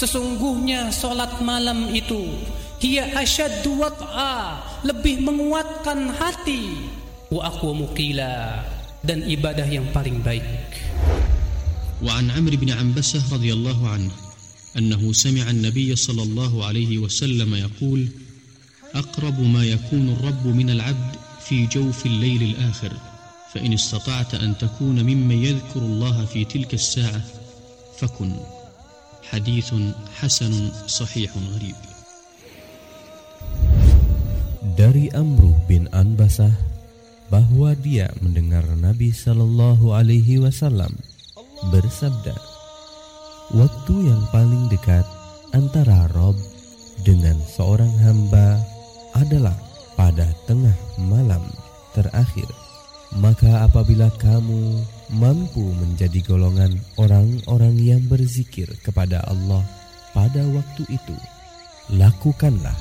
Sesungguhnya solat malam itu hiya asyaddu wat'a, lebih menguatkan hati, wa aqwamu qila, dan ibadah yang paling baik. Wa an Amr bin Ambasah radhiyallahu anhu annahu sami'a an-nabiy sallallahu alaihi wasallam yaqul aqrabu ma yakunu ar-rabb min al-'abd fi jawf al-layl al-akhir fa in istata'ta an takuna mimman yadhkuru Allah fi tilka as-sa'ah fakun. Hadithun hasanun sahihun gharib. Dari Amr bin Ambasah bahwa dia mendengar Nabi sallallahu alaihi wasallam bersabda, waktu yang paling dekat antara Rabb dengan seorang hamba adalah pada tengah malam terakhir. Maka apabila kamu mampu menjadi golongan orang-orang yang berzikir kepada Allah pada waktu itu, lakukanlah